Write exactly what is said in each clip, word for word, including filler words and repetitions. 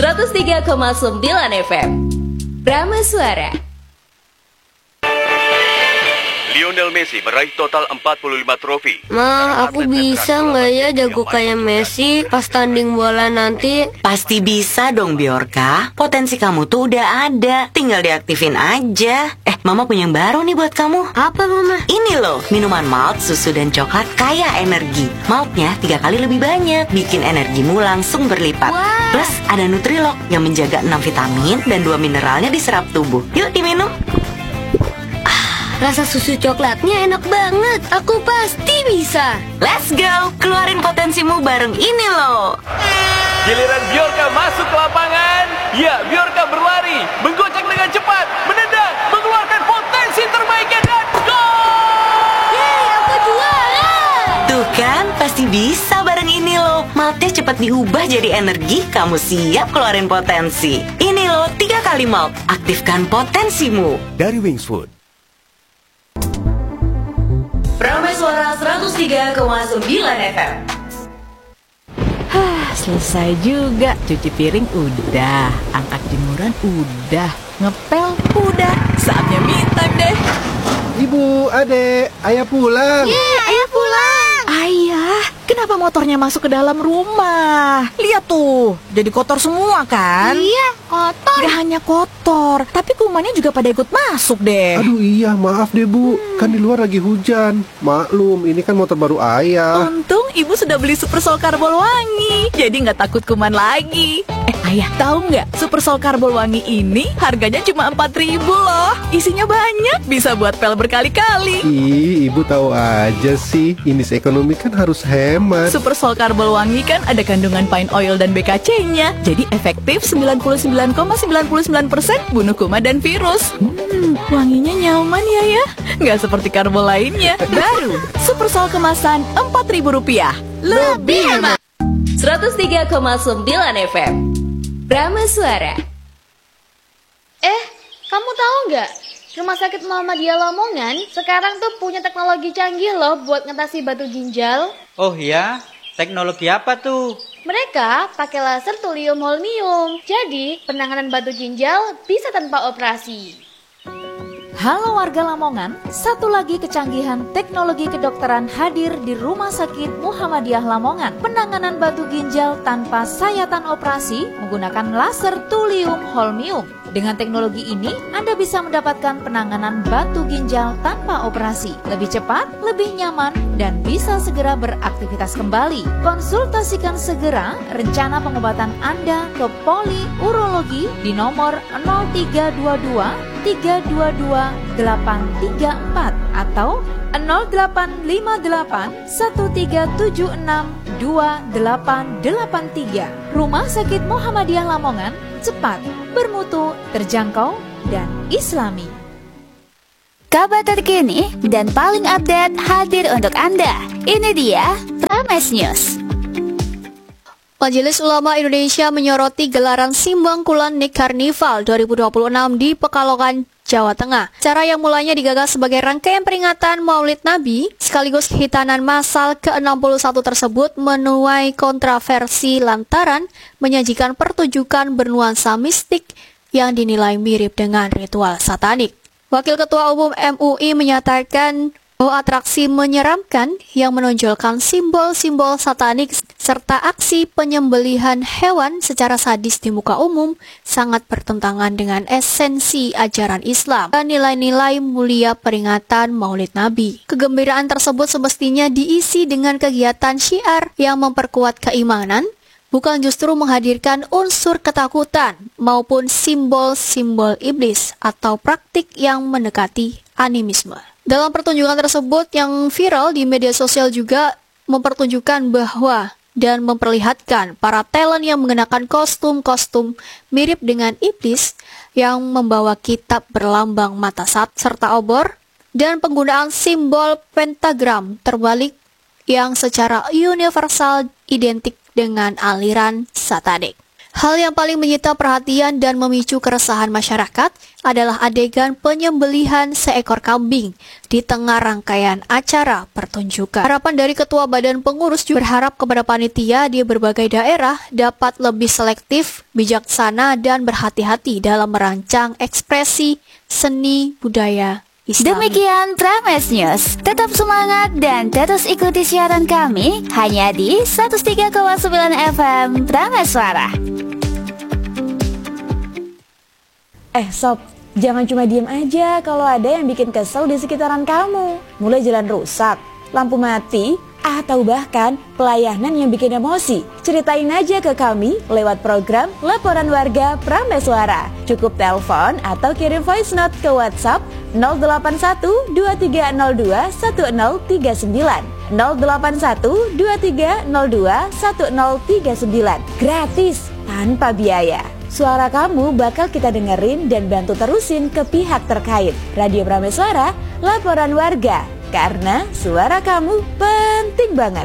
seratus tiga koma sembilan F M Brahma Suara. Lionel Messi meraih total empat puluh lima trofi. Ma, aku bisa nggak ya jago kayak Messi pas tanding bola nanti? Pasti bisa dong, Biorka. Potensi kamu tuh udah ada, tinggal diaktifin aja. Eh, Mama punya yang baru nih buat kamu. Apa, Mama? Ini loh, minuman malt, susu, dan coklat kaya energi. Maltnya tiga kali lebih banyak, bikin energimu langsung berlipat. Wah. Plus ada Nutrilok yang menjaga enam vitamin dan dua mineralnya diserap tubuh. Yuk diminum. Rasa susu coklatnya enak banget. Aku pasti bisa. Let's go, keluarin potensimu bareng ini loh. Giliran Biorka masuk ke lapangan. Ya, Biorka berlari, menggocek dengan cepat, menendang, mengeluarkan potensi terbaiknya dan gol! Yeay, aku juara! Tuh kan, pasti bisa bareng ini loh. Maltnya cepat diubah jadi energi, kamu siap keluarin potensi. Ini loh, tiga kali malt. Aktifkan potensimu. Dari Wings Food. Brahma Suara seratus tiga koma sembilan F M. Hah, selesai juga. Cuci piring udah, angkat jemuran udah, ngepel udah. Saatnya me time deh. Ibu, adek, ayah pulang. Yeay, ayah pulang! Ayah, kenapa motornya masuk ke dalam rumah? Lihat tuh, jadi kotor semua kan? Iya, kotor. Gak hanya kotor, tapi kumannya juga pada ikut masuk deh. Aduh iya, maaf deh bu, kan di luar lagi hujan. Maklum, ini kan motor baru ayah. Untung ibu sudah beli Super Sol Karbol Wangi, jadi nggak takut kuman lagi. Eh ayah, tahu nggak? Super Sol Karbol Wangi ini harganya cuma empat ribu loh. Isinya banyak, bisa buat pel berkali-kali. Ih, ibu tahu aja sih, ini ekonomi kan harus hemat. Super Sol Karbol Wangi kan ada kandungan pine oil dan B K C-nya, jadi efektif sembilan puluh sembilan koma sembilan puluh sembilan persen bunuh kuman dan virus. Hmm, wanginya nyaman ya ya, nggak seperti karbol lainnya. Baru Super Sol kemasan empat ribu rupiah, lebih hemat. seratus tiga koma sembilan F M Brahma Suara. Eh, kamu tahu nggak? Rumah Sakit Muhammadiyah Lamongan sekarang tuh punya teknologi canggih loh buat ngatasi batu ginjal. Oh iya? Teknologi apa tuh? Mereka pakai laser thulium holmium. Jadi, penanganan batu ginjal bisa tanpa operasi. Halo warga Lamongan, satu lagi kecanggihan teknologi kedokteran hadir di Rumah Sakit Muhammadiyah Lamongan. Penanganan batu ginjal tanpa sayatan operasi menggunakan laser thulium holmium. Dengan teknologi ini, Anda bisa mendapatkan penanganan batu ginjal tanpa operasi. Lebih cepat, lebih nyaman, dan bisa segera beraktivitas kembali. Konsultasikan segera rencana pengobatan Anda ke Poli Urologi di nomor nol tiga dua dua tiga dua dua delapan tiga empat atau nol delapan lima delapan satu tiga tujuh enam dua delapan delapan tiga. Rumah Sakit Muhammadiyah Lamongan, cepat, bermutu, terjangkau, dan islami. Kabar terkini dan paling update hadir untuk Anda. Ini dia Prames News. Majelis Ulama Indonesia menyoroti gelaran Simbangkulan Nik Karnival dua ribu dua puluh enam di Pekalongan, Jawa Tengah. Cara yang mulanya digagas sebagai rangkaian peringatan Maulid Nabi, sekaligus hitanan massal ke enam puluh satu tersebut menuai kontroversi lantaran menyajikan pertunjukan bernuansa mistik yang dinilai mirip dengan ritual satanik. Wakil Ketua Umum M U I menyatakan bahwa atraksi menyeramkan yang menonjolkan simbol-simbol satanik serta aksi penyembelihan hewan secara sadis di muka umum sangat bertentangan dengan esensi ajaran Islam dan nilai-nilai mulia peringatan Maulid Nabi. Kegembiraan tersebut semestinya diisi dengan kegiatan syiar yang memperkuat keimanan, bukan justru menghadirkan unsur ketakutan maupun simbol-simbol iblis atau praktik yang mendekati animisme. Dalam pertunjukan tersebut yang viral di media sosial juga mempertunjukkan bahwa dan memperlihatkan para talent yang mengenakan kostum-kostum mirip dengan iblis yang membawa kitab berlambang mata sat serta obor dan penggunaan simbol pentagram terbalik yang secara universal identik dengan aliran satanik. Hal yang paling menyita perhatian dan memicu keresahan masyarakat adalah adegan penyembelihan seekor kambing di tengah rangkaian acara pertunjukan. Harapan dari Ketua Badan Pengurus juga berharap kepada panitia di berbagai daerah dapat lebih selektif, bijaksana, dan berhati-hati dalam merancang ekspresi seni budaya Islam. Demikian Prames News. Tetap semangat dan terus ikuti siaran kami hanya di seratus tiga koma sembilan F M Prames Suara. Eh sob, jangan cuma diem aja kalau ada yang bikin kesel di sekitaran kamu. Mulai jalan rusak, lampu mati, atau bahkan pelayanan yang bikin emosi. Ceritain aja ke kami lewat program Laporan Warga Prames Suara. Cukup telepon atau kirim voice note ke WhatsApp nol delapan satu dua tiga nol dua satu nol tiga sembilan nol delapan satu dua tiga nol dua satu nol tiga sembilan. Gratis, tanpa biaya. Suara kamu bakal kita dengerin dan bantu terusin ke pihak terkait. Radio Prames Suara, Laporan Warga. Karena suara kamu penting banget.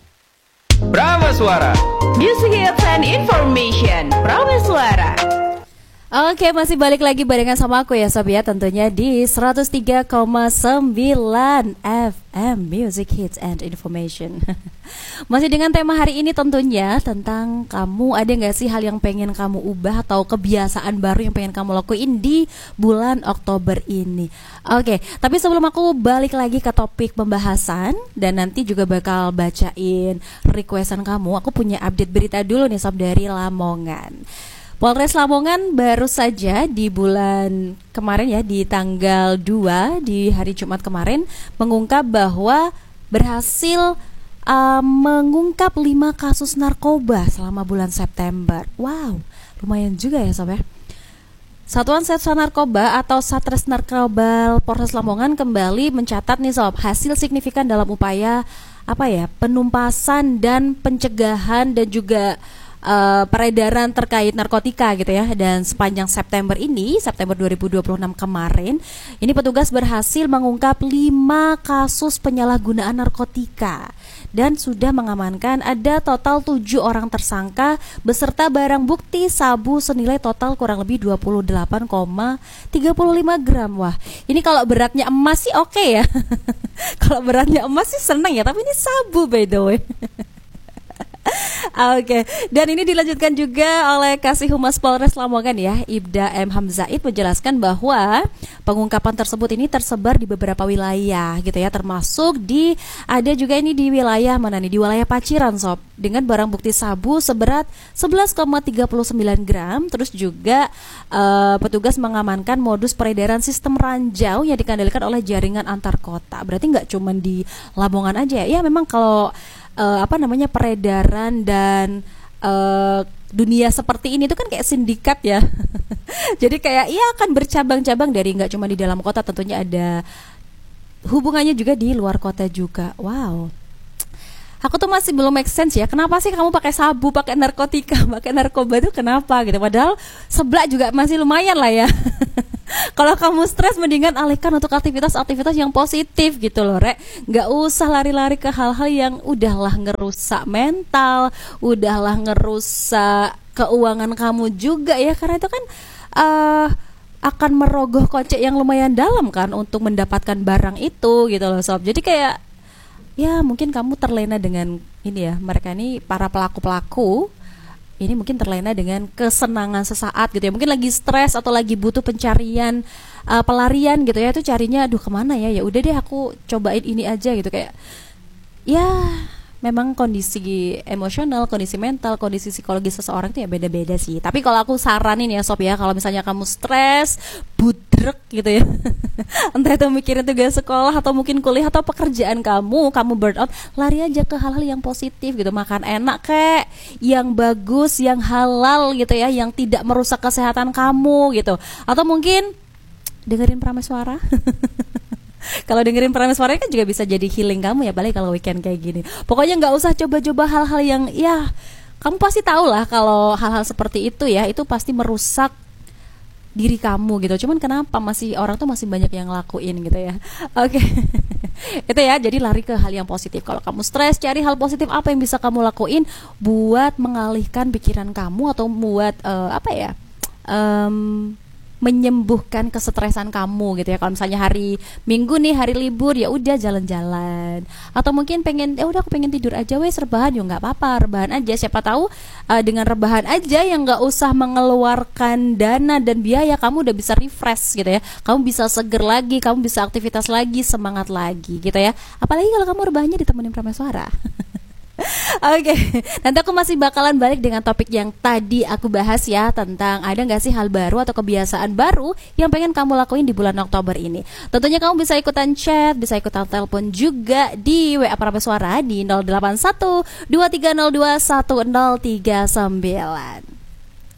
Prames Suara, Music Hits and Information. Prames Suara. Oke, masih balik lagi barengan sama aku ya Sob ya, tentunya di seratus tiga koma sembilan F M Music Hits and Information. Masih dengan tema hari ini tentunya tentang kamu ada gak sih hal yang pengen kamu ubah atau kebiasaan baru yang pengen kamu lakuin di bulan Oktober ini. Oke, tapi sebelum aku balik lagi ke topik pembahasan dan nanti juga bakal bacain requestan kamu, aku punya update berita dulu nih Sob dari Lamongan. Polres Lamongan baru saja di bulan kemarin ya, di tanggal dua di hari Jumat kemarin mengungkap bahwa berhasil uh, mengungkap lima kasus narkoba selama bulan September. Wow, lumayan juga ya Sob ya. Satuan Sersa Narkoba atau Satres Narkoba Polres Lamongan kembali mencatat nih Sob hasil signifikan dalam upaya apa ya penumpasan dan pencegahan dan juga Uh, peredaran terkait narkotika gitu ya. Dan sepanjang September ini, September dua ribu dua puluh enam kemarin, ini petugas berhasil mengungkap lima kasus penyalahgunaan narkotika dan sudah mengamankan ada total tujuh orang tersangka beserta barang bukti sabu senilai total kurang lebih dua puluh delapan koma tiga lima gram. Wah, ini kalau beratnya emas sih oke okay ya. Kalau beratnya emas sih seneng ya, tapi ini sabu by the way. Oke, okay. Dan ini dilanjutkan juga oleh Kasih Humas Polres Lamongan ya, Ibda M. Hamzaid menjelaskan bahwa pengungkapan tersebut ini tersebar di beberapa wilayah gitu ya, termasuk di ada juga ini di wilayah mana nih, di wilayah Paciran Sob, dengan barang bukti sabu seberat sebelas koma tiga sembilan gram. Terus juga uh, petugas mengamankan modus peredaran sistem ranjau yang dikendalikan oleh jaringan antar kota. Berarti nggak cuma di Lamongan aja ya, ya memang kalau Uh, apa namanya peredaran dan uh, dunia seperti ini itu kan kayak sindikat ya. Jadi kayak ya akan bercabang-cabang dari nggak cuma di dalam kota, tentunya ada hubungannya juga di luar kota juga. Wow. Aku tuh masih belum make sense ya. Kenapa sih kamu pakai sabu, pakai narkotika, pakai narkoba itu kenapa gitu? Padahal sebelah juga masih lumayan lah ya. Kalau kamu stres mendingan alihkan untuk aktivitas-aktivitas yang positif gitu loh Rek. Gak usah lari-lari ke hal-hal yang udahlah ngerusak mental, udahlah ngerusak keuangan kamu juga ya. Karena itu kan uh, akan merogoh kocek yang lumayan dalam kan untuk mendapatkan barang itu gitu loh Sob. Jadi kayak ya mungkin kamu terlena dengan ini ya, mereka ini para pelaku-pelaku ini mungkin terlena dengan kesenangan sesaat gitu ya. Mungkin lagi stres atau lagi butuh pencarian uh, pelarian gitu ya. Itu carinya aduh kemana ya? Ya udah deh aku cobain ini aja gitu kayak. Ya memang kondisi emosional, kondisi mental, kondisi psikologis seseorang itu ya beda-beda sih. Tapi kalau aku saranin ya Sob ya, kalau misalnya kamu stres, budrek gitu ya. Entah itu mikirin tugas sekolah atau mungkin kuliah atau pekerjaan kamu, kamu burn out, lari aja ke hal-hal yang positif gitu. Makan enak kek, yang bagus, yang halal gitu ya, yang tidak merusak kesehatan kamu gitu. Atau mungkin dengerin Prames Suara. Kalau dengerin Prames Suara kan juga bisa jadi healing kamu ya, balik kalau weekend kayak gini. Pokoknya nggak usah coba-coba hal-hal yang ya kamu pasti tahu lah kalau hal-hal seperti itu ya itu pasti merusak diri kamu gitu. Cuman kenapa masih orang tuh masih banyak yang lakuin gitu ya. Oke. Okay. Itu ya, jadi lari ke hal yang positif. Kalau kamu stres, cari hal positif apa yang bisa kamu lakuin buat mengalihkan pikiran kamu atau buat uh, apa ya? Um, menyembuhkan kesetresan kamu gitu ya. Kalau misalnya hari Minggu nih, hari libur, ya udah jalan-jalan. Atau mungkin pengen ya udah aku pengen tidur aja wes rebahan, ya nggak apa-apa, rebahan aja. Siapa tahu uh, dengan rebahan aja yang nggak usah mengeluarkan dana dan biaya, kamu udah bisa refresh gitu ya. Kamu bisa seger lagi, kamu bisa aktivitas lagi, semangat lagi gitu ya. Apalagi kalau kamu rebahannya ditemenin Prameswara. Oke, okay. Nanti aku masih bakalan balik dengan topik yang tadi aku bahas ya, tentang ada nggak sih hal baru atau kebiasaan baru yang pengen kamu lakuin di bulan Oktober ini. Tentunya kamu bisa ikutan chat, bisa ikutan telepon juga di W A Prameswara di nol delapan satu dua tiga nol dua satu nol tiga sembilan.